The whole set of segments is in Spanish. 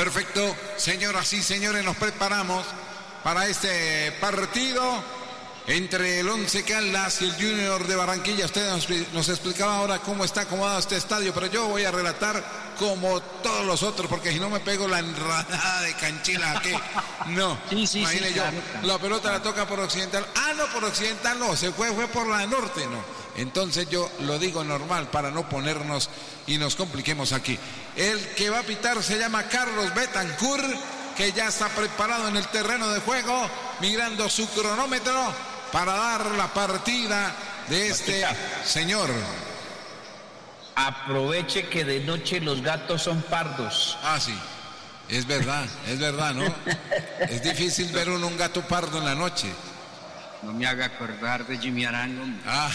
Perfecto, señoras y señores, nos preparamos para este partido entre el Once Caldas y el Junior de Barranquilla. Usted nos explicaba ahora cómo está acomodado este estadio, pero yo voy a relatar como todos los otros, porque si no me pego la enredada de canchila aquí. No, imagínate yo, claro. La pelota la toca por occidental. No, por occidental no, se fue por la norte, no. Entonces yo lo digo normal para no ponernos y nos compliquemos aquí. El que va a pitar se llama Carlos Betancourt, que ya está preparado en el terreno de juego, mirando su cronómetro para dar la partida de este señor. Aproveche que de noche los gatos son pardos. Sí, es verdad, ¿no? Es difícil ver un gato pardo en la noche. No me haga acordar de Jimmy Arango.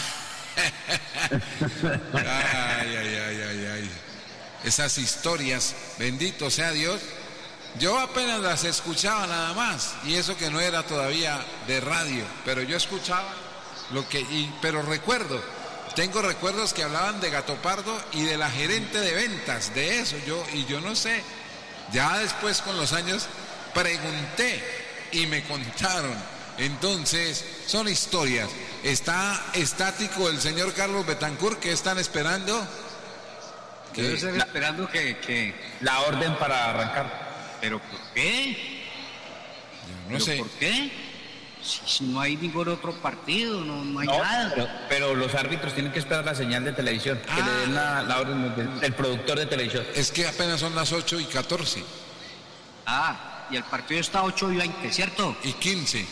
Ay. Esas historias, bendito sea Dios. Yo apenas las escuchaba nada más, y eso que no era todavía de radio, pero yo escuchaba pero tengo recuerdos que hablaban de Gato Pardo y de la gerente de ventas, de eso, yo no sé. Ya después con los años pregunté y me contaron. Entonces, son historias. Está estático el señor Carlos Betancourt, que están esperando. Debe ser esperando que la orden para arrancar. ¿Pero por qué? Yo no sé. ¿Por qué? Si no hay ningún otro partido, no hay nada. Pero los árbitros tienen que esperar la señal de televisión, que le den la orden del productor de televisión. Es que apenas son las 8:14. Y el partido está 8:20, ¿cierto? Y 15.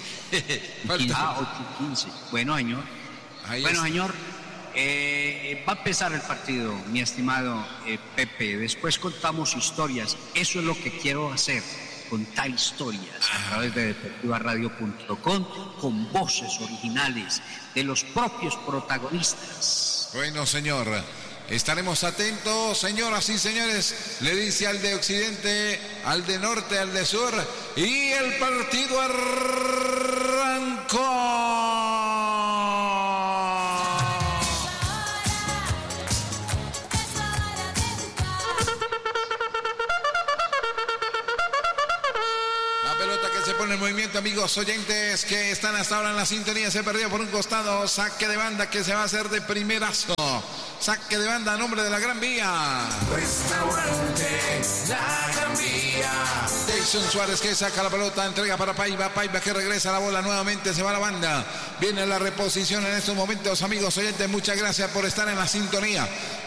8:15. Bueno, señor. Señor, va a empezar el partido, mi estimado Pepe. Después contamos historias. Eso es lo que quiero hacer, contar historias a través de deportivaradio.com con voces originales de los propios protagonistas. Bueno, señor, estaremos atentos, señoras y señores. Le dice al de occidente, al de norte, al de sur, y el partido arrancó. En el movimiento, amigos oyentes que están hasta ahora en la sintonía, se perdió por un costado, saque de banda que se va a hacer de primerazo, saque de banda a nombre de la Gran Vía. Restaurante La Gran Vía. Jason Suárez que saca la pelota, entrega para Paiva que regresa la bola nuevamente, se va a la banda, viene la reposición en estos momentos, amigos oyentes, muchas gracias por estar en la sintonía.